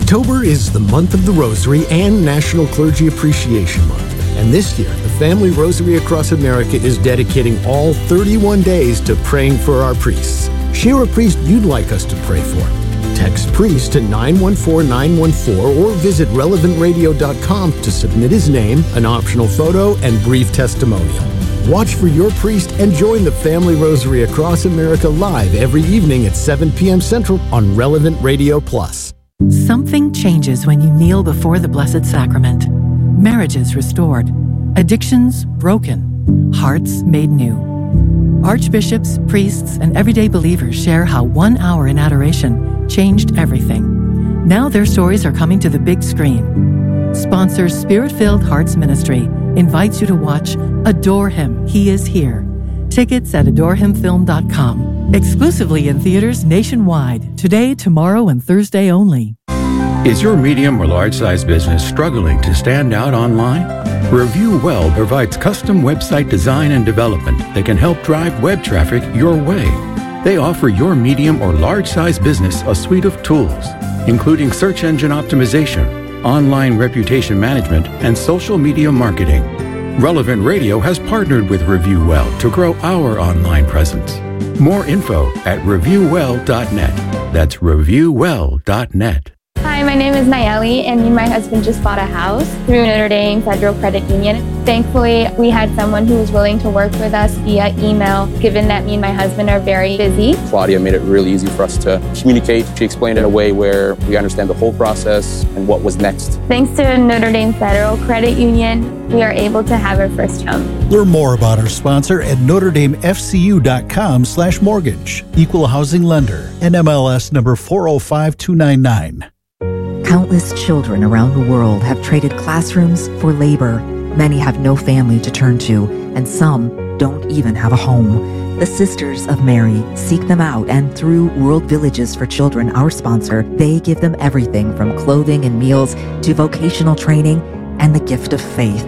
October is the month of the Rosary and National Clergy Appreciation Month. And this year, the Family Rosary Across America is dedicating all 31 days to praying for our priests. Share a priest you'd like us to pray for. Text priest to 914-914 or visit relevantradio.com to submit his name, an optional photo, and brief testimonial. Watch for your priest and join the Family Rosary Across America live every evening at 7 p.m. Central on Relevant Radio Plus. Something changes when you kneel before the Blessed Sacrament. Marriages restored, addictions broken, hearts made new. Archbishops, priests, and everyday believers share how 1 hour in adoration changed everything. Now their stories are coming to the big screen. Sponsor Spirit-Filled Hearts Ministry invites you to watch Adore Him, He is Here. Tickets at adorehimfilm.com. Exclusively in theaters nationwide. Today, tomorrow, and Thursday only. Is your medium or large-size business struggling to stand out online? Review Well provides custom website design and development that can help drive web traffic your way. They offer your medium or large-size business a suite of tools, including search engine optimization, online reputation management, and social media marketing. Relevant Radio has partnered with Review Well to grow our online presence. More info at reviewwell.net. That's reviewwell.net. Hi, my name is Nayeli, and me and my husband just bought a house through Notre Dame Federal Credit Union. Thankfully, we had someone who was willing to work with us via email, given that me and my husband are very busy. Claudia made it really easy for us to communicate. She explained it in a way where we understand the whole process and what was next. Thanks to Notre Dame Federal Credit Union, we are able to have our first home. Learn more about our sponsor at NotreDameFCU.com/mortgage. Equal housing lender. NMLS number 405299. Countless children around the world have traded classrooms for labor. Many have no family to turn to, and some don't even have a home. The Sisters of Mary seek them out, and through World Villages for Children, our sponsor, they give them everything from clothing and meals to vocational training and the gift of faith.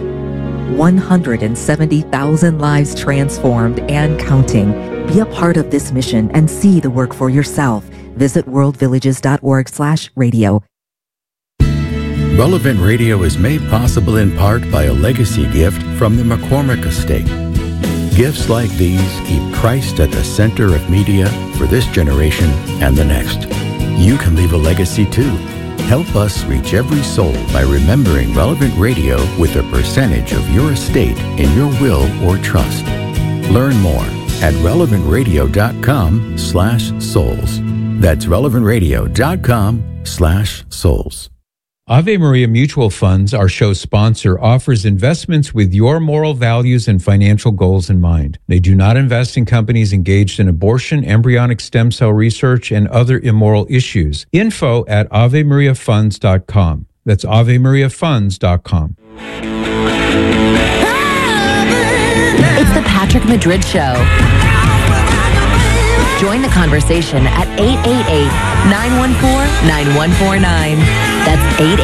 170,000 lives transformed and counting. Be a part of this mission and see the work for yourself. Visit worldvillages.org/radio. Relevant Radio is made possible in part by a legacy gift from the McCormick Estate. Gifts like these keep Christ at the center of media for this generation and the next. You can leave a legacy too. Help us reach every soul by remembering Relevant Radio with a percentage of your estate in your will or trust. Learn more at relevantradio.com/souls. That's relevantradio.com/souls. Ave Maria Mutual Funds, our show's sponsor, offers investments with your moral values and financial goals in mind. They do not invest in companies engaged in abortion, embryonic stem cell research, and other immoral issues. Info at AveMariaFunds.com. That's AveMariaFunds.com. It's the Patrick Madrid Show. Join the conversation at 888-914-9149. That's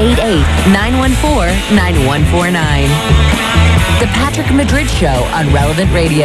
888-914-9149. The Patrick Madrid Show on Relevant Radio.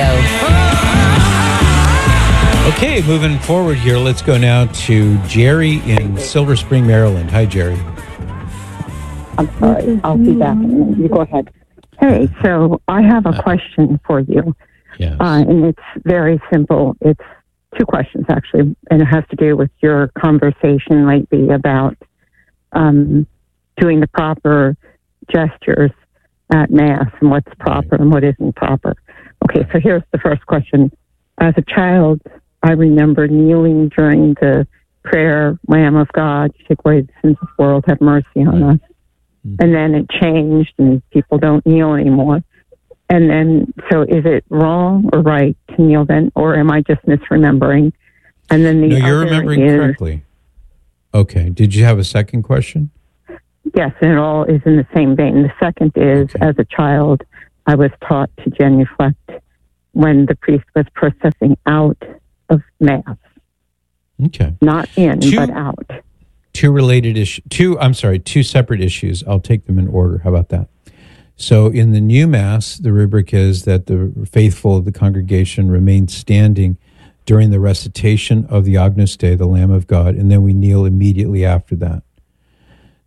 Okay, moving forward here, let's go now to Jerry in Silver Spring, Maryland. Hi, Jerry. I'm sorry. I'll be back in a minute. You go ahead. Hey, so I have a question for you. Yes. And it's very simple. It's two questions, actually, and it has to do with your conversation lately about doing the proper gestures at Mass and what's proper and what isn't proper. Okay, so here's the first question. As a child, I remember kneeling during the prayer, Lamb of God, take away the sins of the world, have mercy on us. And then it changed and people don't kneel anymore. And then, so is it wrong or right to kneel then, or am I just misremembering? And then the No, you're remembering correctly. Okay. Did you have a second question? Yes, and it all is in the same vein. The second is, as a child, I was taught to genuflect when the priest was processing out of Mass. Okay. Not in, but out. Two separate issues. I'll take them in order. How about that? So in the new Mass, the rubric is that the faithful of the congregation remain standing during the recitation of the Agnus Dei, the Lamb of God, and then we kneel immediately after that.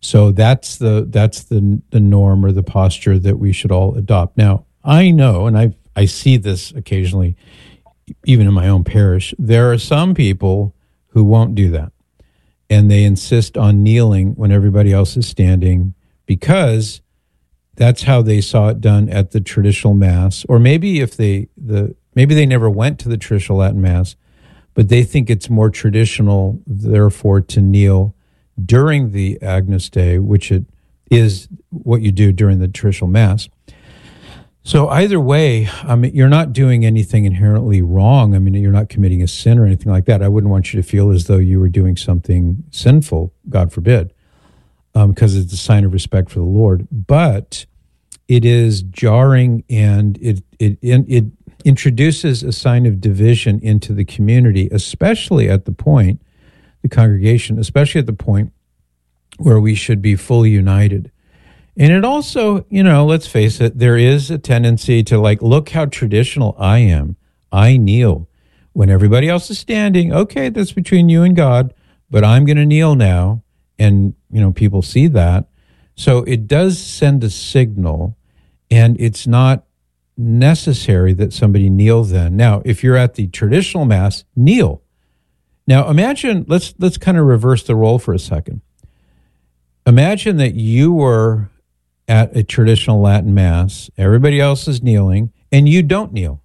So that's the norm or the posture that we should all adopt. Now, I know, and I see this occasionally, even in my own parish, there are some people who won't do that. And they insist on kneeling when everybody else is standing because that's how they saw it done at the traditional Mass. Or maybe maybe they never went to the traditional Latin Mass, but they think it's more traditional, therefore, to kneel during the Agnus Dei, which it is what you do during the traditional Mass. So either way, you're not doing anything inherently wrong. You're not committing a sin or anything like that. I wouldn't want you to feel as though you were doing something sinful, God forbid, because it's a sign of respect for the Lord. But it is jarring, and it introduces a sign of division into the community, especially at the point, the congregation, especially at the point where we should be fully united. And it also, let's face it, there is a tendency to look how traditional I am. I kneel when everybody else is standing. Okay, that's between you and God, but I'm going to kneel now. And, people see that. So it does send a signal, and it's not necessary that somebody kneel then. Now, if you're at the traditional Mass, kneel. Now, imagine, let's kind of reverse the role for a second. Imagine that you were at a traditional Latin Mass, everybody else is kneeling, and you don't kneel.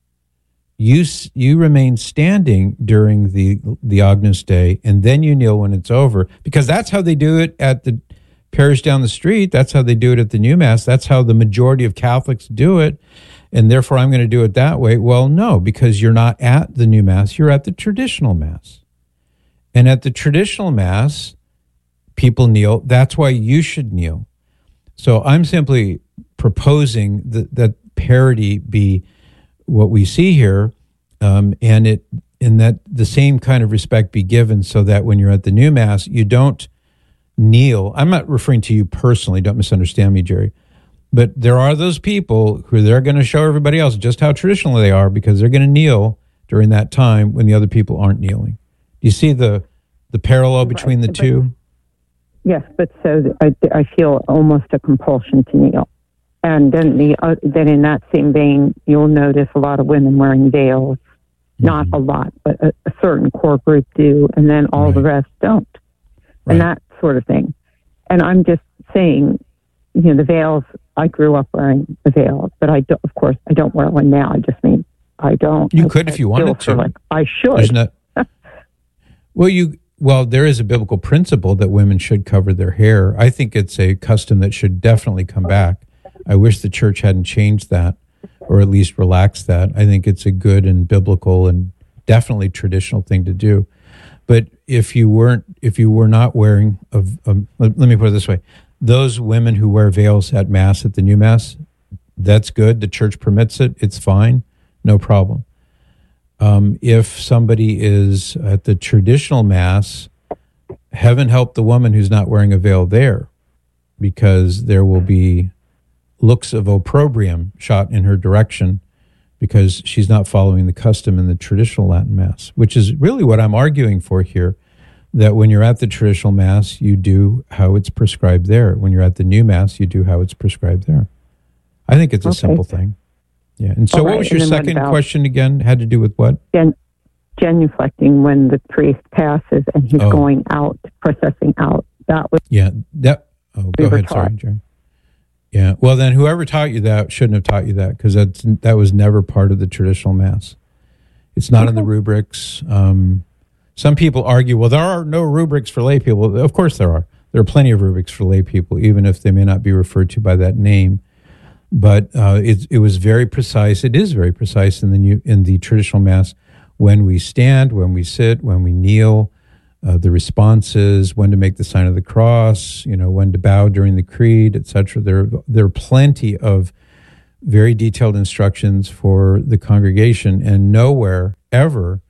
You remain standing during the Agnus Dei, and then you kneel when it's over, because that's how they do it at the parish down the street. That's how they do it at the new Mass. That's how the majority of Catholics do it, and therefore I'm going to do it that way. Well, no, because you're not at the new Mass. You're at the traditional Mass. And at the traditional Mass, people kneel. That's why you should kneel. So I'm simply proposing that parity be what we see here, and that the same kind of respect be given, so that when you're at the new Mass, you don't kneel. I'm not referring to you personally. Don't misunderstand me, Jerry. But there are those people who they're going to show everybody else just how traditional they are, because they're going to kneel during that time when the other people aren't kneeling. Do you see the parallel between the two? Yes, but so I feel almost a compulsion to kneel. And then then in that same vein, you'll notice a lot of women wearing veils. Not a lot, but a certain core group do, and then all the rest don't. And that sort of thing. And I'm just saying, the veils, I grew up wearing the veils, but I don't wear one now. I just mean, I don't. You could if you wanted to. I should. Well, there is a biblical principle that women should cover their hair. I think it's a custom that should definitely come back. I wish the church hadn't changed that, or at least relaxed that. I think it's a good and biblical and definitely traditional thing to do. But if you were not wearing, let me put it this way, those women who wear veils at Mass, at the new Mass, that's good. The church permits it. It's fine. No problem. If somebody is at the traditional Mass, heaven help the woman who's not wearing a veil there, because there will be looks of opprobrium shot in her direction because she's not following the custom in the traditional Latin Mass, which is really what I'm arguing for here, that when you're at the traditional Mass, you do how it's prescribed there. When you're at the new Mass, you do how it's prescribed there. I think it's a simple thing. Yeah. And so what was your second question again? Had to do with what? Genuflecting when the priest passes and he's going out, processing out. That was... Yeah. Go ahead. Sorry, Jerry. Yeah. Well, then whoever taught you that shouldn't have taught you that, because that was never part of the traditional Mass. It's not in the rubrics. Some people argue, well, there are no rubrics for lay people. Of course there are. There are plenty of rubrics for lay people, even if they may not be referred to by that name. But it was very precise. It is very precise in the traditional Mass, when we stand, when we sit, when we kneel, the responses, when to make the sign of the cross, when to bow during the creed, etc. There are plenty of very detailed instructions for the congregation, and nowhere ever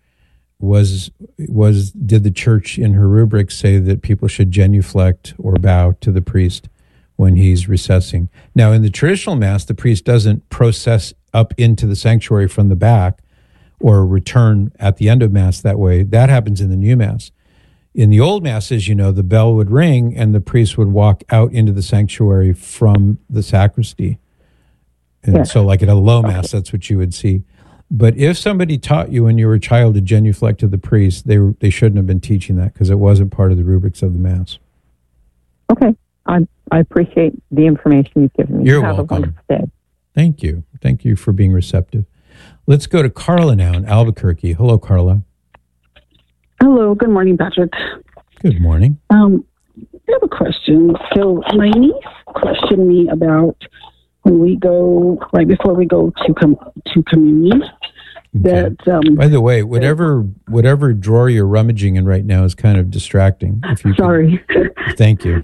did the church in her rubric say that people should genuflect or bow to the priest when he's recessing. Now, in the traditional Mass, the priest doesn't process up into the sanctuary from the back or return at the end of Mass that way. That happens in the new Mass. In the old Masses, the bell would ring and the priest would walk out into the sanctuary from the sacristy. And so like at a low Mass, that's what you would see. But if somebody taught you when you were a child to genuflect to the priest, they shouldn't have been teaching that because it wasn't part of the rubrics of the Mass. Okay. I appreciate the information you've given me. You're Have welcome. a wonderful day. Thank you. Thank you for being receptive. Let's go to Carla now in Albuquerque. Hello, Carla. Hello. Good morning, Patrick. Good morning. I have a question. So my niece questioned me about when we go, right before we go to communion, that... By the way, whatever drawer you're rummaging in right now is kind of distracting. If you Sorry. Thank you.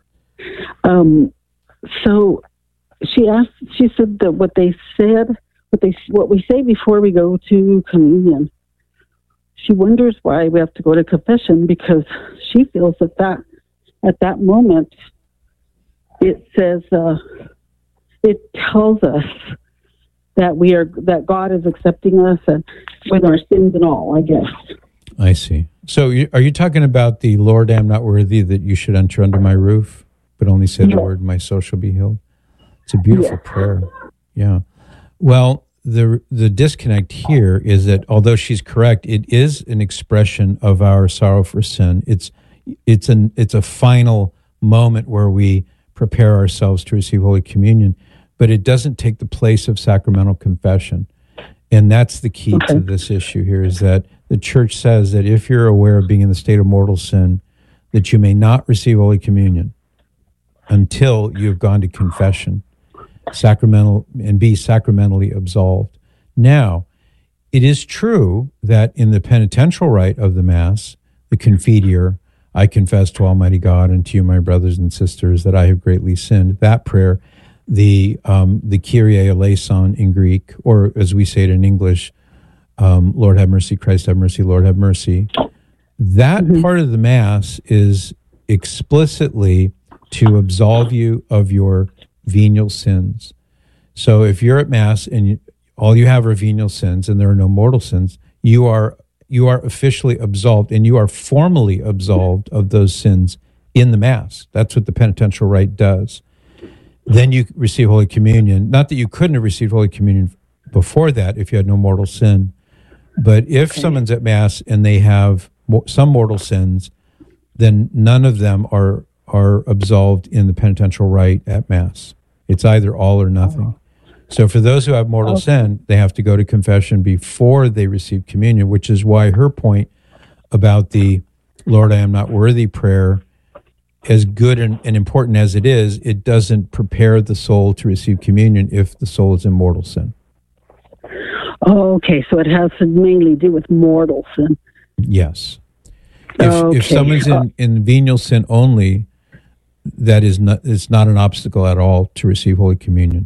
So she said that what we say before we go to communion, she wonders why we have to go to confession, because she feels that at that moment it says it tells us that God is accepting us and with our sins and all, I guess. I see. So are you talking about the Lord, I am not worthy that you should enter under my roof, but only say the word, my soul shall be healed? It's a beautiful prayer. Yeah. Well, the disconnect here is that although she's correct, it is an expression of our sorrow for sin. It's a final moment where we prepare ourselves to receive Holy Communion, but it doesn't take the place of sacramental confession. And that's the key to this issue here, is that the Church says that if you're aware of being in the state of mortal sin, that you may not receive Holy Communion until you've gone to confession, sacramental, and be sacramentally absolved. Now, it is true that in the penitential rite of the Mass, the Confiteor, I confess to Almighty God and to you, my brothers and sisters, that I have greatly sinned. That prayer, the Kyrie eleison in Greek, or as we say it in English, Lord have mercy, Christ have mercy, Lord have mercy. That part of the Mass is explicitly to absolve you of your venial sins. So if you're at Mass and all you have are venial sins and there are no mortal sins, you are officially absolved, and you are formally absolved of those sins in the Mass. That's what the penitential rite does. Then you receive Holy Communion. Not that you couldn't have received Holy Communion before that if you had no mortal sin, but if someone's at Mass and they have some mortal sins, then none of them are absolved in the penitential rite at Mass. It's either all or nothing. So for those who have mortal sin, they have to go to confession before they receive communion, which is why her point about the Lord, I am not worthy prayer, as good and important as it is, it doesn't prepare the soul to receive communion if the soul is in mortal sin. Oh, okay. So it has to mainly do with mortal sin. Yes. If someone's in venial sin only, that is not, it's not an obstacle at all to receive Holy Communion.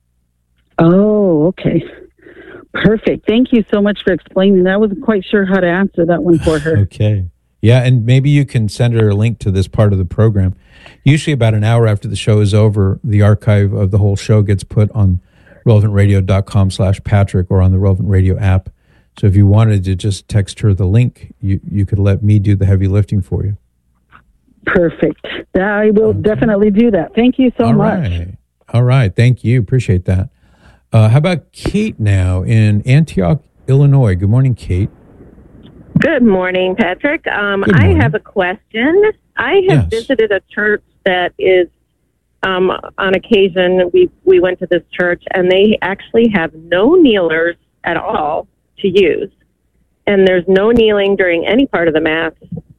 Oh, okay. Perfect. Thank you so much for explaining that. I wasn't quite sure how to answer that one for her. Okay. Yeah, and maybe you can send her a link to this part of the program. Usually about an hour after the show is over, the archive of the whole show gets put on relevantradio.com/Patrick or on the Relevant Radio app. So if you wanted to just text her the link, you could let me do the heavy lifting for you. Perfect. I will definitely do that. Thank you so much. All right. Thank you. Appreciate that. How about Kate now in Antioch, Illinois? Good morning, Kate. Good morning, Patrick. Good morning. I have a question. I have visited a church that is, on occasion, we went to this church, and they actually have no kneelers at all to use. And there's no kneeling during any part of the Mass.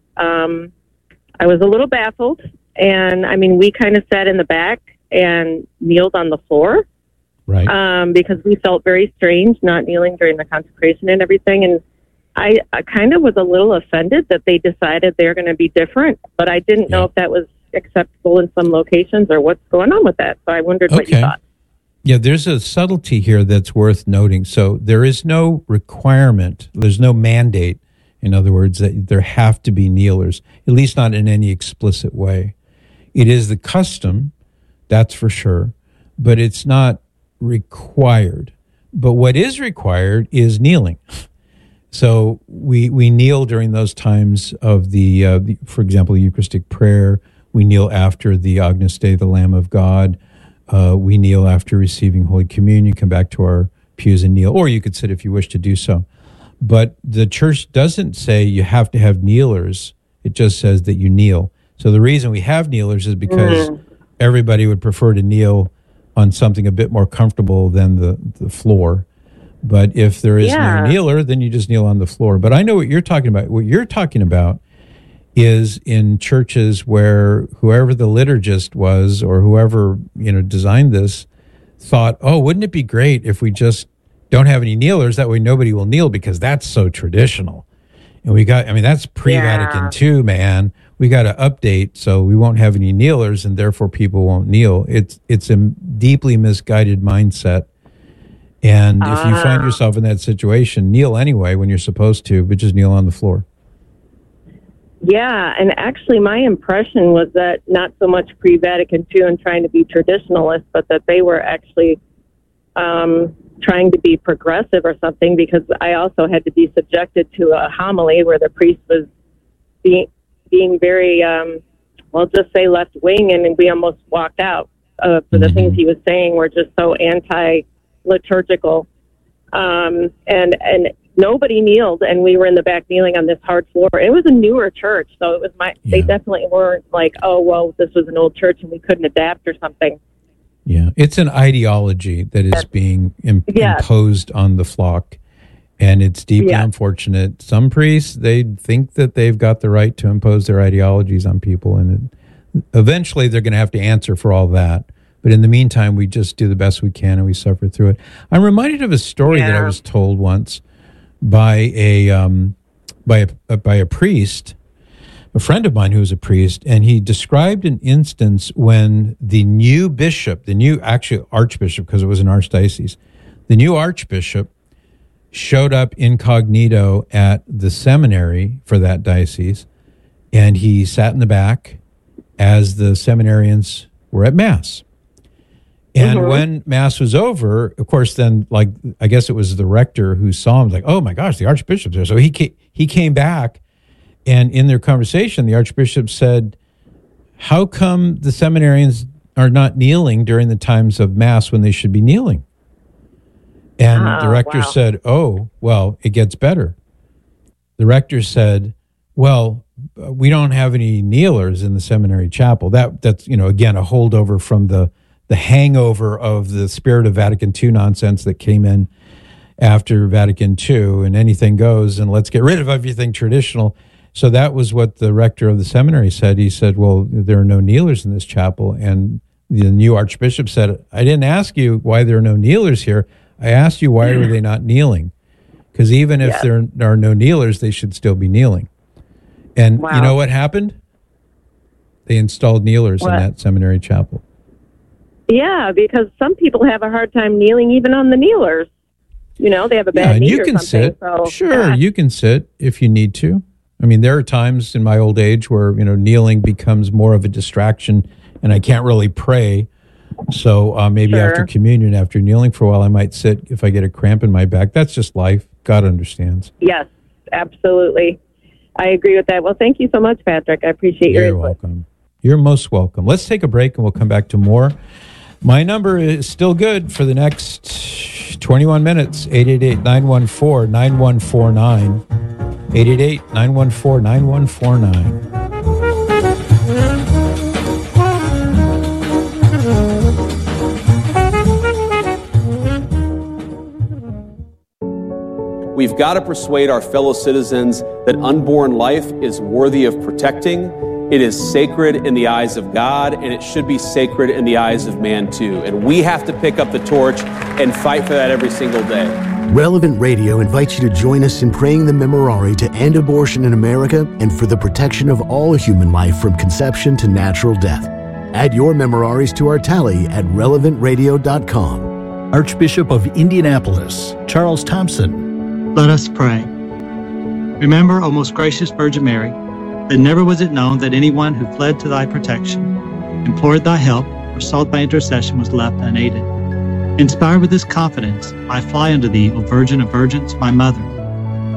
I was a little baffled, and, I mean, we kind of sat in the back and kneeled on the floor. Right. Because we felt very strange not kneeling during the consecration and everything. And I kind of was a little offended that they decided they're going to be different, but I didn't know if that was acceptable in some locations or what's going on with that. So I wondered what you thought. Yeah, there's a subtlety here that's worth noting. So there is no requirement, there's no mandate, in other words, that there have to be kneelers, at least not in any explicit way. It is the custom, that's for sure, but it's not required. But what is required is kneeling. So we kneel during those times of the for example, the Eucharistic prayer. We kneel after the Agnus Dei, the Lamb of God. We kneel after receiving Holy Communion, come back to our pews and kneel, or you could sit if you wish to do so. But the church doesn't say you have to have kneelers. It just says that you kneel. So the reason we have kneelers is because everybody would prefer to kneel on something a bit more comfortable than the floor. But if there is no kneeler, then you just kneel on the floor. But I know what you're talking about. What you're talking about is in churches where whoever the liturgist was or whoever, designed this thought, oh, wouldn't it be great if we just don't have any kneelers? That way nobody will kneel because that's so traditional. And that's pre-Vatican II, man. We got to update so we won't have any kneelers and therefore people won't kneel. It's a deeply misguided mindset. And if you find yourself in that situation, kneel anyway when you're supposed to, but just kneel on the floor. Yeah, and actually my impression was that not so much pre-Vatican II and trying to be traditionalist, but that they were actually trying to be progressive or something, because I also had to be subjected to a homily where the priest was being very, just say left-wing, and we almost walked out for the things he was saying were just so anti-liturgical. And nobody kneeled, and we were in the back kneeling on this hard floor. It was a newer church, so it was they definitely weren't like, oh, well, this was an old church and we couldn't adapt or something. Yeah, it's an ideology that is being imposed on the flock, and it's deeply unfortunate. Some priests, they think that they've got the right to impose their ideologies on people, and eventually they're going to have to answer for all that. But in the meantime, we just do the best we can, and we suffer through it. I'm reminded of a story that I was told once by a priest, a friend of mine who was a priest, and he described an instance when the new archbishop, because it was an archdiocese, the new archbishop showed up incognito at the seminary for that diocese, and he sat in the back as the seminarians were at Mass. And when Mass was over, of course, then, I guess it was the rector who saw him, oh my gosh, the archbishop's there. So he came back, and in their conversation, the archbishop said, how come the seminarians are not kneeling during the times of Mass when they should be kneeling? And the rector said, oh, well, it gets better. The rector said, well, we don't have any kneelers in the seminary chapel. That's again, a holdover from the hangover of the spirit of Vatican II nonsense that came in after Vatican II, and anything goes, and let's get rid of everything traditional. So that was what the rector of the seminary said. He said, well, there are no kneelers in this chapel. And the new archbishop said, I didn't ask you why there are no kneelers here. I asked you, why are they not kneeling? Because even if there are no kneelers, they should still be kneeling. And you know what happened? They installed kneelers in that seminary chapel. Yeah, because some people have a hard time kneeling even on the kneelers. They have a bad knee or something. Sit. So, sure, you can sit if you need to. I mean, there are times in my old age where, kneeling becomes more of a distraction and I can't really pray. So maybe after communion, after kneeling for a while, I might sit if I get a cramp in my back. That's just life. God understands. Yes, absolutely. I agree with that. Well, thank you so much, Patrick. I appreciate your input. You're welcome. You're most welcome. Let's take a break and we'll come back to more. My number is still good for the next 21 minutes, 888-914-9149, 888-914-9149. We've got to persuade our fellow citizens that unborn life is worthy of protecting. It is sacred in the eyes of God, and it should be sacred in the eyes of man too. And we have to pick up the torch and fight for that every single day. Relevant Radio invites you to join us in praying the Memorare to end abortion in America and for the protection of all human life from conception to natural death. Add your Memoraries to our tally at relevantradio.com. Archbishop of Indianapolis, Charles Thompson. Let us pray. Remember, O most gracious Virgin Mary, that never was it known that anyone who fled to thy protection, implored thy help, or sought thy intercession was left unaided. Inspired with this confidence, I fly unto thee, O Virgin of Virgins, my mother.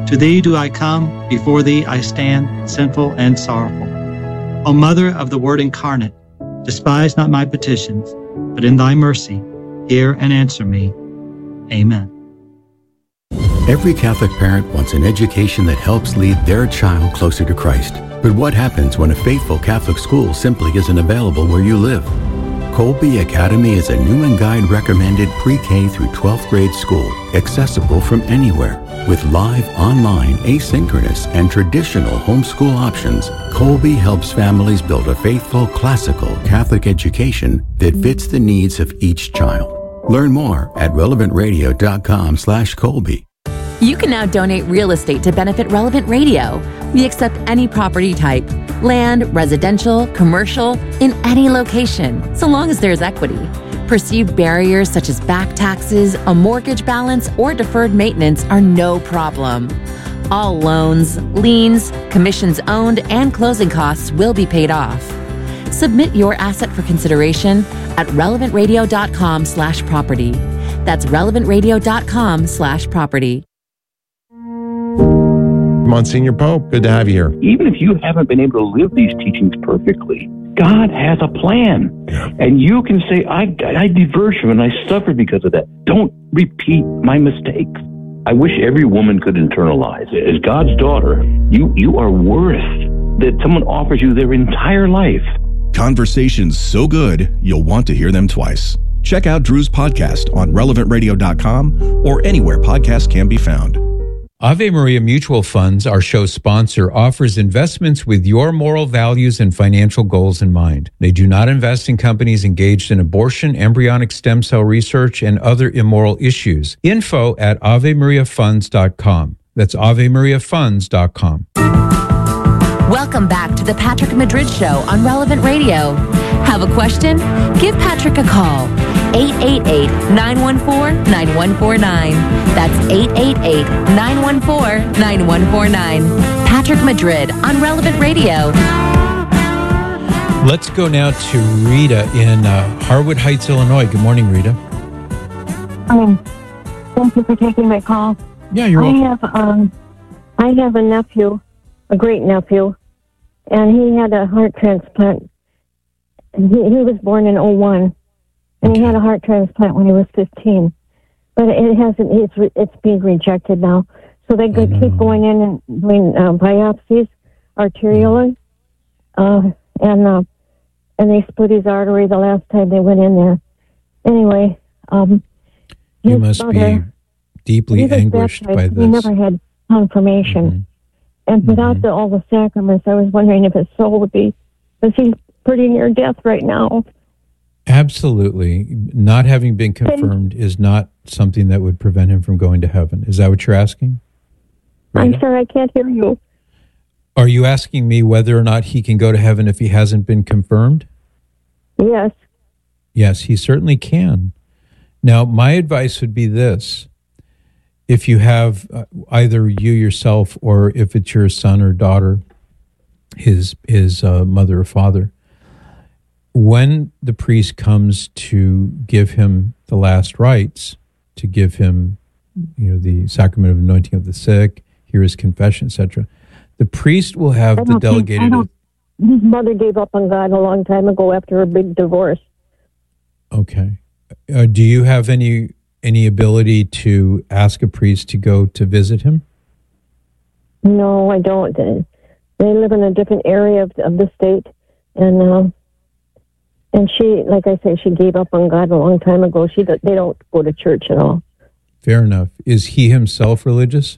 To thee do I come, before thee I stand, sinful and sorrowful. O Mother of the Word incarnate, despise not my petitions, but in thy mercy, hear and answer me. Amen. Every Catholic parent wants an education that helps lead their child closer to Christ. But what happens when a faithful Catholic school simply isn't available where you live? Colby Academy is a Newman Guide recommended pre-K through 12th grade school, accessible from anywhere. With live, online, asynchronous, and traditional homeschool options, Colby helps families build a faithful, classical Catholic education that fits the needs of each child. Learn more at relevantradio.com/Colby. You can now donate real estate to benefit Relevant Radio. We accept any property type, land, residential, commercial, in any location, so long as there's equity. Perceived barriers such as back taxes, a mortgage balance, or deferred maintenance are no problem. All loans, liens, commissions owned, and closing costs will be paid off. Submit your asset for consideration at relevantradio.com/property. That's relevantradio.com/property. Monsignor Pope, good to have you here. Even if you haven't been able to live these teachings perfectly, God has a plan. Yeah. And you can say, I diverged from it and I suffered because of that. Don't repeat my mistakes. I wish every woman could internalize it. As God's daughter, you are worth that someone offers you their entire life. Conversations so good, you'll want to hear them twice. Check out Drew's podcast on relevantradio.com or anywhere podcasts can be found. Ave Maria Mutual Funds, our show sponsor, offers investments with your moral values and financial goals in mind. They do not invest in companies engaged in abortion, embryonic stem cell research, and other immoral issues. Info at AveMariaFunds.com. That's AveMariaFunds.com. Welcome back to the Patrick Madrid Show on Relevant Radio. Have a question? Give Patrick a call. 888-914-9149. That's 888-914-9149. Patrick Madrid on Relevant Radio. Let's go now to Rita in Harwood Heights, Illinois. Good morning, Rita. Thank you for taking my call. Yeah, you're welcome. I have a nephew, a great nephew, and he had a heart transplant. He was born in 2001. And he had a heart transplant when he was 15, but it hasn't. It's being rejected now. So they keep going in and doing biopsies, arterially, and they split his artery the last time they went in there. Anyway, you must be deeply anguished by this. He never had confirmation, and without all the sacraments, I was wondering if his soul would be, because he's pretty near death right now. Absolutely. Not having been confirmed is not something that would prevent him from going to heaven. Is that what you're asking? Right? I'm sorry, I can't hear you. Are you asking me whether or not he can go to heaven if he hasn't been confirmed? Yes. Yes, he certainly can. Now, my advice would be this. If you have either you yourself or if it's your son or daughter, his mother or father, when the priest comes to give him the last rites, to give him, the sacrament of anointing of the sick, hear his confession, etc., the priest will have the delegated. His mother gave up on God a long time ago after a big divorce. Okay. Do you have any ability to ask a priest to go to visit him? No, I don't. They live in a different area of the state, and she, like I say, she gave up on God a long time ago. They don't go to church at all. Fair enough. Is he himself religious?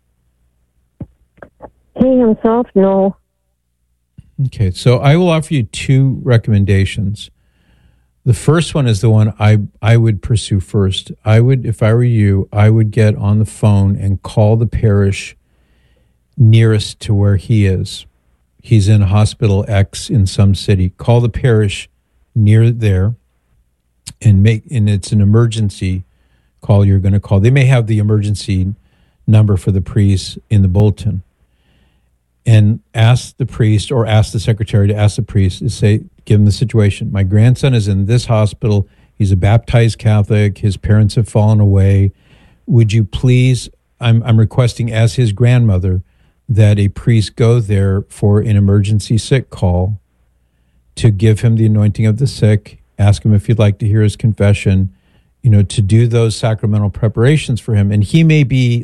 He himself, no. Okay, so I will offer you two recommendations. The first one is the one I would pursue first. If I were you, I would get on the phone and call the parish nearest to where he is. He's in hospital X in some city. Call the parish near there and it's an emergency call you're going to call. They may have the emergency number for the priest in the bulletin. And ask the priest or ask the secretary to ask the priest to say, give him the situation. My grandson is in this hospital. He's a baptized Catholic. His parents have fallen away. Would you please I'm requesting as his grandmother that a priest go there for an emergency sick call to give him the anointing of the sick, ask him if he'd like to hear his confession, to do those sacramental preparations for him. And he may be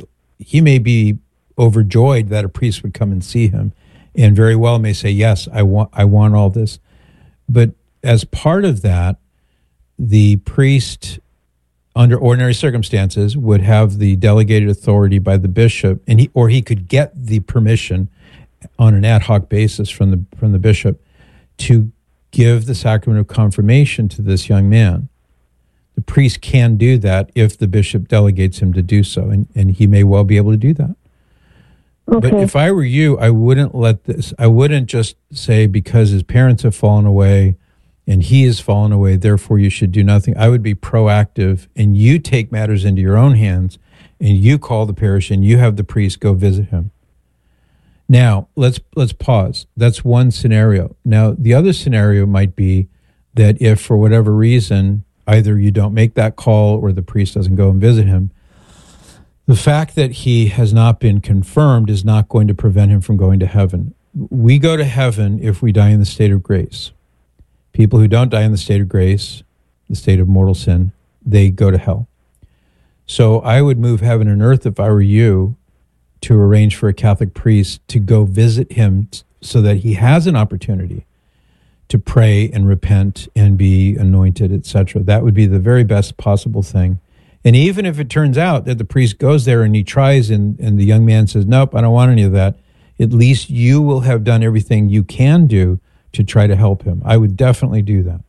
overjoyed that a priest would come and see him, and very well may say, yes, I want all this. But as part of that, the priest, under ordinary circumstances, would have the delegated authority by the bishop, and he could get the permission on an ad hoc basis from the bishop to give the sacrament of confirmation to this young man. The priest can do that if the bishop delegates him to do so, and he may well be able to do that. Okay. But if I were you, I wouldn't just say because his parents have fallen away and he has fallen away, therefore you should do nothing. I would be proactive, and you take matters into your own hands, and you call the parish and you have the priest go visit him. Now, let's pause. That's one scenario. Now, the other scenario might be that if for whatever reason, either you don't make that call or the priest doesn't go and visit him, the fact that he has not been confirmed is not going to prevent him from going to heaven. We go to heaven if we die in the state of grace. People who don't die in the state of grace, the state of mortal sin, they go to hell. So I would move heaven and earth if I were you to arrange for a Catholic priest to go visit him so that he has an opportunity to pray and repent and be anointed, etc. That would be the very best possible thing. And even if it turns out that the priest goes there and he tries and the young man says, nope, I don't want any of that, at least you will have done everything you can do to try to help him. I would definitely do that.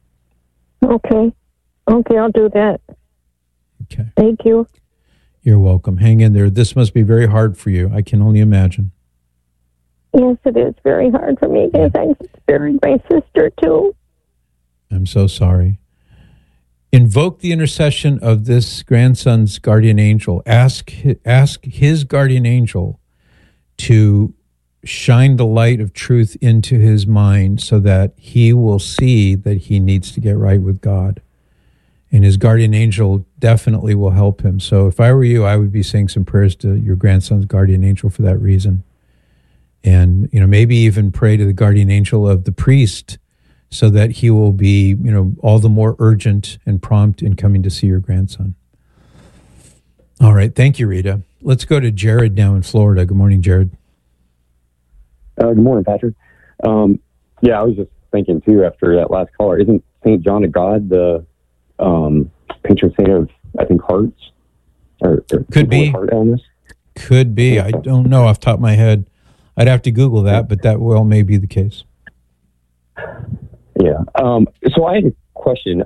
Okay, I'll do that. Okay. Thank you. You're welcome. Hang in there. This must be very hard for you. I can only imagine. Yes, it is very hard for me because I just buried my sister too. I'm so sorry. Invoke the intercession of this grandson's guardian angel. Ask his guardian angel to shine the light of truth into his mind so that he will see that he needs to get right with God. And his guardian angel definitely will help him. So if I were you, I would be saying some prayers to your grandson's guardian angel for that reason. And, maybe even pray to the guardian angel of the priest so that he will be, all the more urgent and prompt in coming to see your grandson. All right. Thank you, Rita. Let's go to Jared now in Florida. Good morning, Jared. Good morning, Patrick. Yeah, I was just thinking, too, after that last caller, isn't St. John of God the patron saint of, I think, hearts? Or could be. Heart illness? Could be. I don't know off the top of my head. I'd have to Google that, but that well may be the case. Yeah. So I had a question.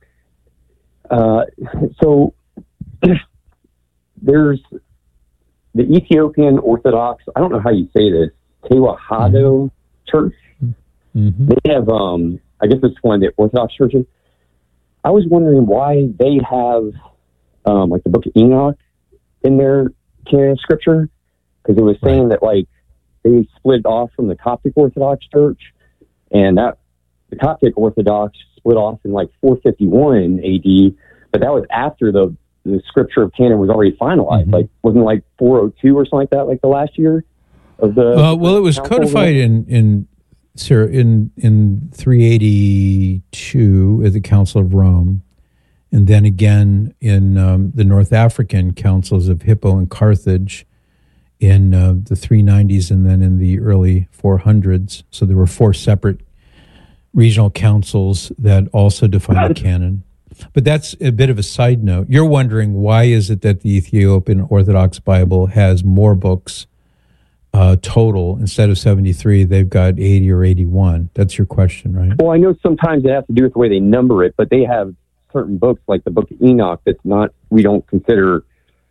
So there's the Ethiopian Orthodox, I don't know how you say this, Tewahedo Church. Mm-hmm. They have, I guess it's one of the Orthodox churches. I was wondering why they have, like the Book of Enoch in their canon of scripture, because it was saying that, like, they split off from the Coptic Orthodox Church, and that the Coptic Orthodox split off in like 451 AD, but that was after the scripture of canon was already finalized. Mm-hmm. Like, wasn't it like 402 or something like that, like the last year of the? Well, it was codified in 382 at the Council of Rome, and then again in the North African councils of Hippo and Carthage in the 390s, and then in the early 400s. So there were 4 separate regional councils that also defined the canon. But that's a bit of a side note. You're wondering why is it that the Ethiopian Orthodox Bible has more books total instead of 73? They've got 80 or 81. That's your question, right? Well, I know sometimes it has to do with the way they number it, but they have certain books like the Book of Enoch that's not, we don't consider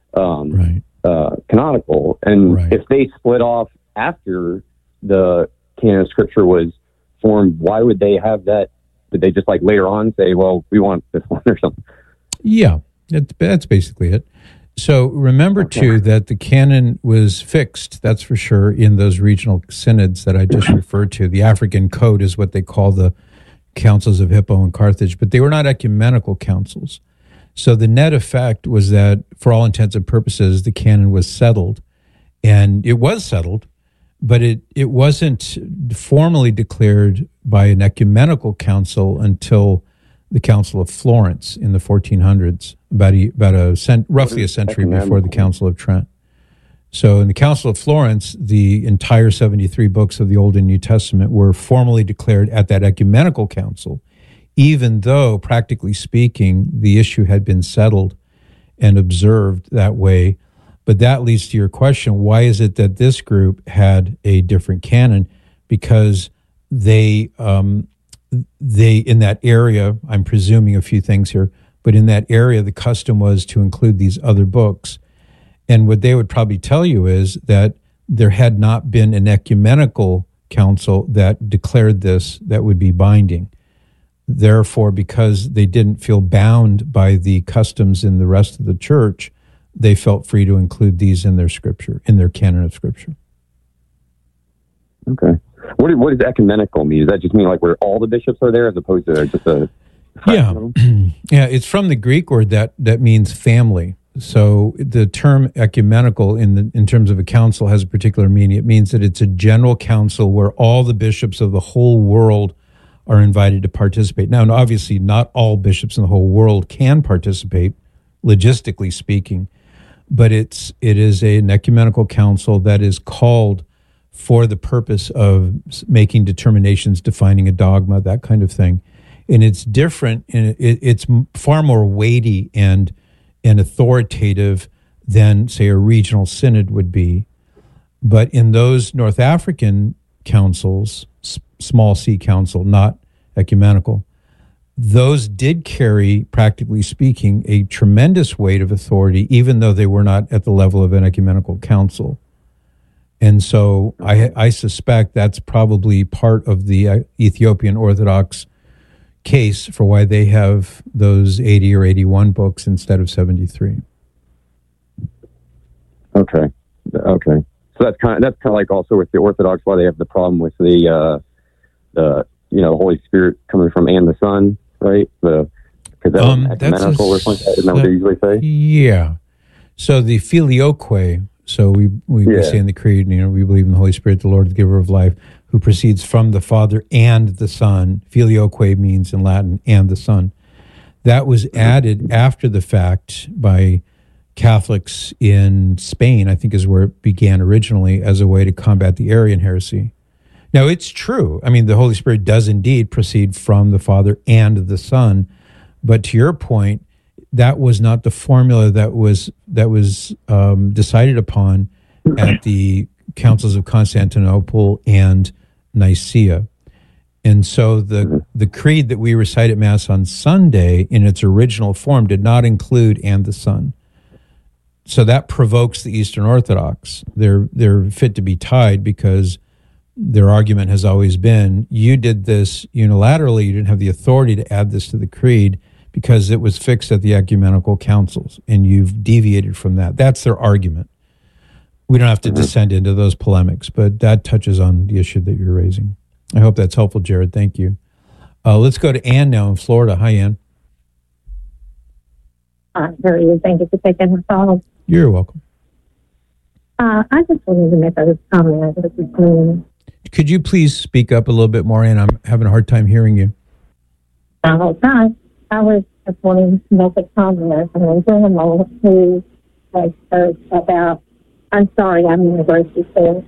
canonical. And if they split off after the canon of scripture was formed, why would they have that? Did they just like later on say, well, we want this one or something? Yeah, that's basically it. So remember, too, that the canon was fixed, that's for sure, in those regional synods that I just referred to. The African Code is what they call the councils of Hippo and Carthage, but they were not ecumenical councils. So the net effect was that, for all intents and purposes, the canon was settled. And it was settled, but it wasn't formally declared by an ecumenical council until the Council of Florence in the 1400s, roughly a century before the Council of Trent. So in the Council of Florence, the entire 73 books of the Old and New Testament were formally declared at that ecumenical council, even though, practically speaking, the issue had been settled and observed that way. But that leads to your question, why is it that this group had a different canon? Because they in that area, I'm presuming a few things here, but in that area, the custom was to include these other books. And what they would probably tell you is that there had not been an ecumenical council that declared this that would be binding. Therefore, because they didn't feel bound by the customs in the rest of the church, they felt free to include these in their scripture, in their canon of scripture. Okay. What does ecumenical mean? Does that just mean like where all the bishops are there as opposed to just a... Yeah. Yeah, it's from the Greek word that means family. So the term ecumenical in terms of a council has a particular meaning. It means that it's a general council where all the bishops of the whole world are invited to participate. Now, obviously, not all bishops in the whole world can participate, logistically speaking, but it is an ecumenical council that is called for the purpose of making determinations, defining a dogma, that kind of thing. And it's different, and it's far more weighty and authoritative than, say, a regional synod would be. But in those North African councils, small c council, not ecumenical, those did carry, practically speaking, a tremendous weight of authority, even though they were not at the level of an ecumenical council. And so I suspect that's probably part of the Ethiopian Orthodox case for why they have those 80 or 81 books instead of 73. Okay. So that's kind of like also with the Orthodox why they have the problem with the Holy Spirit coming from and the Son, right? Because that's ecumenical or something. Isn't that what they usually say? Yeah. So the filioque. So we say in the Creed, we believe in the Holy Spirit, the Lord, the giver of life, who proceeds from the Father and the Son. Filioque means in Latin, and the Son. That was added after the fact by Catholics in Spain, I think is where it began originally, as a way to combat the Arian heresy. Now, it's true. I mean, the Holy Spirit does indeed proceed from the Father and the Son. But to your point, that was not the formula that was decided upon at the councils of Constantinople and Nicaea. And so the creed that we recite at Mass on Sunday in its original form did not include and the Son. So that provokes the Eastern Orthodox. They're fit to be tied because their argument has always been, you did this unilaterally, you didn't have the authority to add this to the creed because it was fixed at the ecumenical councils, and you've deviated from that. That's their argument. We don't have to descend into those polemics, but that touches on the issue that you're raising. I hope that's helpful, Jared. Thank you. Let's go to Ann now in Florida. Hi, Ann. How are you? Thank you for taking the call. You're welcome. I just wanted to make a comment. Could you please speak up a little bit more, Ann? I'm having a hard time hearing you. Okay. I was just wanting to make a comment on Grandma who has heard about, I'm sorry, I'm in the grocery store.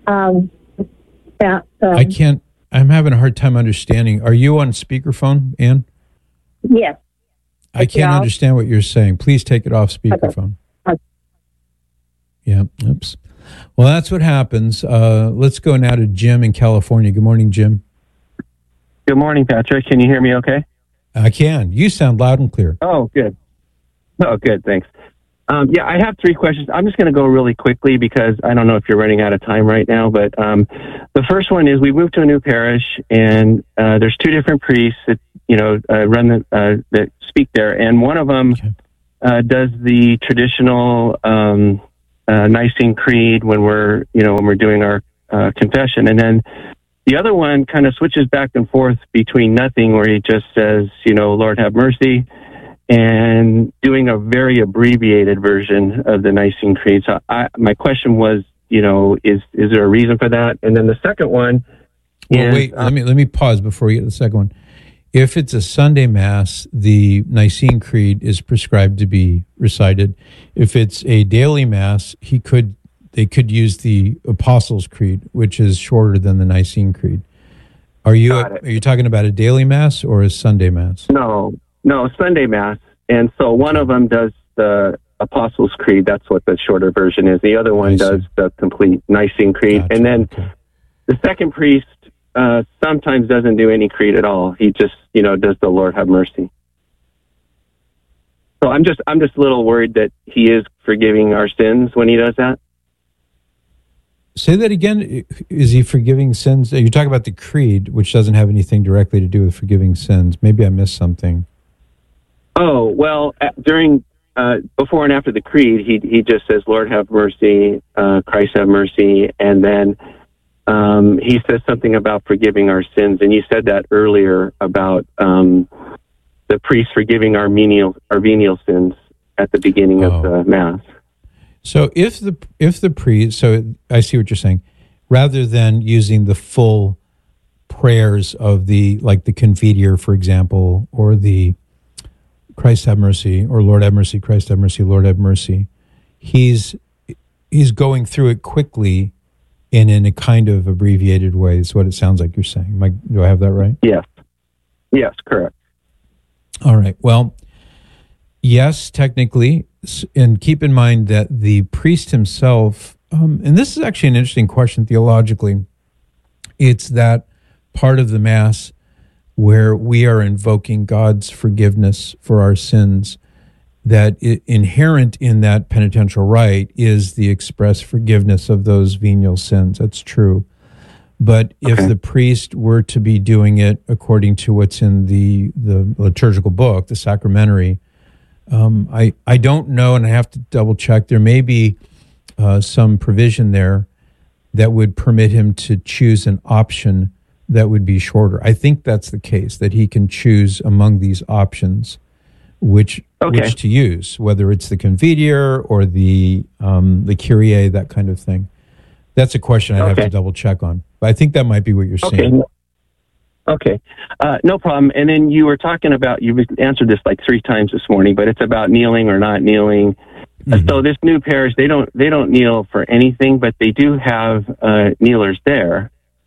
I'm having a hard time understanding. Are you on speakerphone, Ann? Yes. I can't understand what you're saying. Please take it off speakerphone. Okay. Yeah, oops. Well, that's what happens. Let's go now to Jim in California. Good morning, Jim. Good morning, Patrick. Can you hear me okay? I can. You sound loud and clear. Oh, good. Oh, good. Thanks. I have 3 questions. I'm just going to go really quickly because I don't know if you're running out of time right now. But the first one is we moved to a new parish, and there's 2 different priests that that speak there, and one of them does the traditional Nicene Creed when we're doing our confession, and then the other one kind of switches back and forth between nothing, where he just says, Lord have mercy, and doing a very abbreviated version of the Nicene Creed. So my question was, is there a reason for that? And then the second one is... Wait, let me pause before you get the second one. If it's a Sunday Mass, the Nicene Creed is prescribed to be recited. If it's a daily Mass, they could use the Apostles' Creed, which is shorter than the Nicene Creed. Are you talking about a daily Mass or a Sunday Mass? No, Sunday Mass. And so one of them does the Apostles' Creed. That's what the shorter version is. The other one does the complete Nicene Creed. Gotcha. And then the second priest sometimes doesn't do any creed at all. He just, does the Lord have mercy. So I'm just a little worried that he is forgiving our sins when he does that. Say that again. Is he forgiving sins? You're talking about the creed, which doesn't have anything directly to do with forgiving sins. Maybe I missed something. Oh, well, during before and after the creed, he just says, "Lord have mercy, Christ have mercy," and then he says something about forgiving our sins. And you said that earlier about the priest forgiving our venial sins at the beginning of the Mass. So if the priest, so I see what you're saying, rather than using the full prayers of the Confidier, for example, or the Christ have mercy, or Lord have mercy, Christ have mercy, Lord have mercy, he's going through it quickly and in a kind of abbreviated way. Is what it sounds like you're saying. Do I have that right? Yes, correct. All right. Well, yes, technically. And keep in mind that the priest himself, and this is actually an interesting question theologically, it's that part of the Mass where we are invoking God's forgiveness for our sins, that inherent in that penitential rite is the express forgiveness of those venial sins. That's true. But if the priest were to be doing it according to what's in the liturgical book, the sacramentary, I don't know, and I have to double check. There may be some provision there that would permit him to choose an option that would be shorter. I think that's the case, that he can choose among these options which to use, whether it's the Confidier or the Kyrie, that kind of thing. That's a question I'd have to double check on. But I think that might be what you're saying. Okay. No problem. And then you were talking about, you've answered this like 3 times this morning, but it's about kneeling or not kneeling. Mm-hmm. So this new parish, they don't kneel for anything, but they do have kneelers there.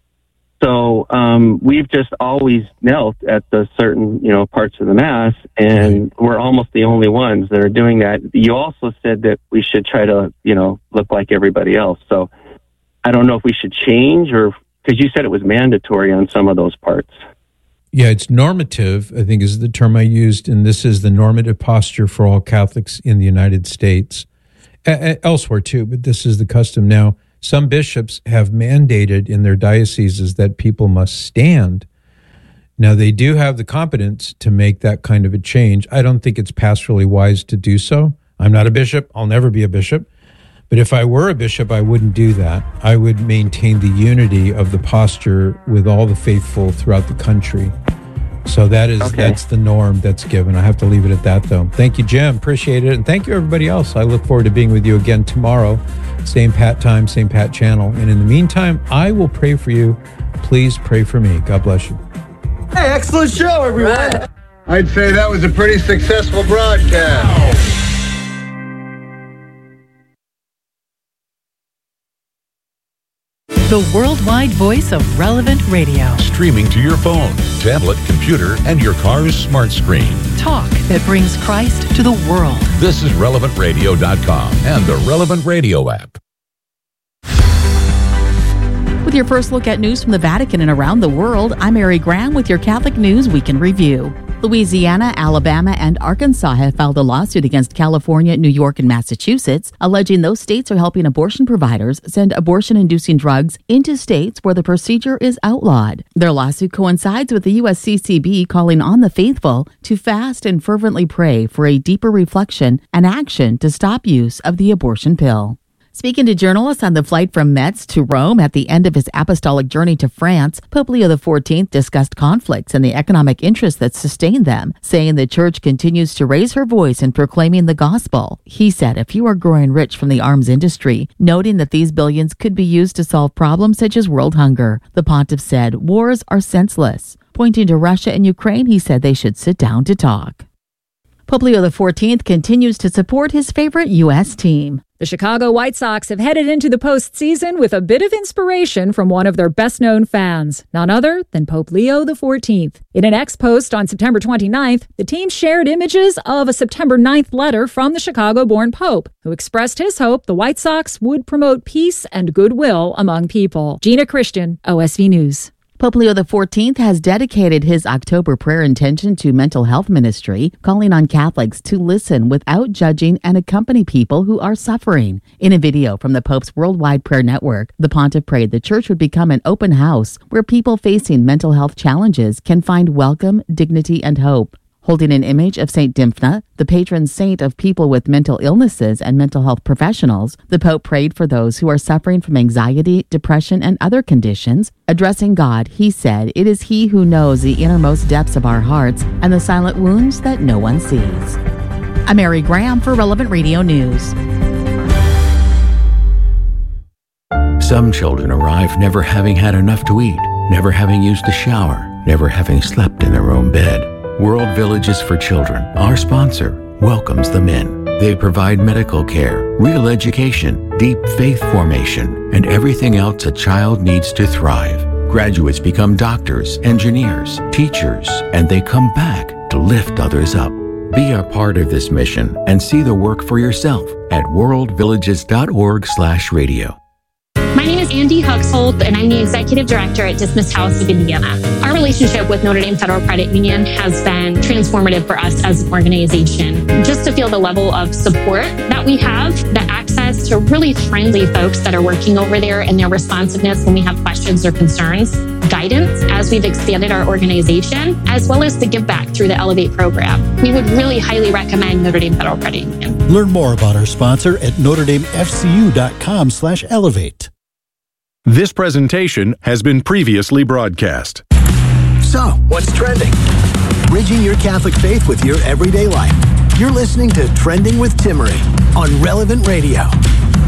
So we've just always knelt at the certain, parts of the Mass, and we're almost the only ones that are doing that. You also said that we should try to, look like everybody else. So I don't know if we should change, or because you said it was mandatory on some of those parts. Yeah, it's normative, I think is the term I used, and this is the normative posture for all Catholics in the United States. Elsewhere too, but this is the custom now. Some bishops have mandated in their dioceses that people must stand. Now, they do have the competence to make that kind of a change. I don't think it's pastorally wise to do so. I'm not a bishop. I'll never be a bishop. But if I were a bishop, I wouldn't do that. I would maintain the unity of the posture with all the faithful throughout the country. So that's the norm that's given. I have to leave it at that, though. Thank you, Jim. Appreciate it. And thank you, everybody else. I look forward to being with you again tomorrow. Same Pat time, same Pat channel. And in the meantime, I will pray for you. Please pray for me. God bless you. Hey, excellent show, everyone. I'd say that was a pretty successful broadcast. The worldwide voice of Relevant Radio. Streaming to your phone, tablet, computer, and your car's smart screen. Talk that brings Christ to the world. This is RelevantRadio.com and the Relevant Radio app. With your first look at news from the Vatican and around the world, I'm Mary Graham with your Catholic News Week in Review. Louisiana, Alabama, and Arkansas have filed a lawsuit against California, New York, and Massachusetts, alleging those states are helping abortion providers send abortion-inducing drugs into states where the procedure is outlawed. Their lawsuit coincides with the USCCB calling on the faithful to fast and fervently pray for a deeper reflection and action to stop use of the abortion pill. Speaking to journalists on the flight from Metz to Rome at the end of his apostolic journey to France, Pope Leo XIV discussed conflicts and the economic interests that sustain them, saying the church continues to raise her voice in proclaiming the gospel. He said a few are growing rich from the arms industry, noting that these billions could be used to solve problems such as world hunger. The pontiff said wars are senseless. Pointing to Russia and Ukraine, he said they should sit down to talk. Pope Leo XIV continues to support his favorite U.S. team. The Chicago White Sox have headed into the postseason with a bit of inspiration from one of their best-known fans, none other than Pope Leo XIV. In an ex-post on September 29th, the team shared images of a September 9th letter from the Chicago-born Pope, who expressed his hope the White Sox would promote peace and goodwill among people. Gina Christian, OSV News. Pope Leo XIV has dedicated his October prayer intention to mental health ministry, calling on Catholics to listen without judging and accompany people who are suffering. In a video from the Pope's Worldwide Prayer Network, the pontiff prayed the church would become an open house where people facing mental health challenges can find welcome, dignity, and hope. Holding an image of St. Dymphna, the patron saint of people with mental illnesses and mental health professionals, the Pope prayed for those who are suffering from anxiety, depression, and other conditions. Addressing God, he said, "It is He who knows the innermost depths of our hearts and the silent wounds that no one sees." I'm Mary Graham for Relevant Radio News. Some children arrive never having had enough to eat, never having used a shower, never having slept in their own bed. World Villages for Children, our sponsor, welcomes them in. They provide medical care, real education, deep faith formation, and everything else a child needs to thrive. Graduates become doctors, engineers, teachers, and they come back to lift others up. Be a part of this mission and see the work for yourself at worldvillages.org/radio. My name is Andy Huxhold, and I'm the Executive Director at Dismissed House of Indiana. Our relationship with Notre Dame Federal Credit Union has been transformative for us as an organization. Just to feel the level of support that we have, the access to really friendly folks that are working over there, and their responsiveness when we have questions or concerns, guidance as we've expanded our organization, as well as the give back through the Elevate program. We would really highly recommend Notre Dame Federal Credit Union. Learn more about our sponsor at NotreDameFCU.com/elevate. This presentation has been previously broadcast. So, what's trending? Bridging your Catholic faith with your everyday life. You're listening to Trending with Timmerie on Relevant Radio.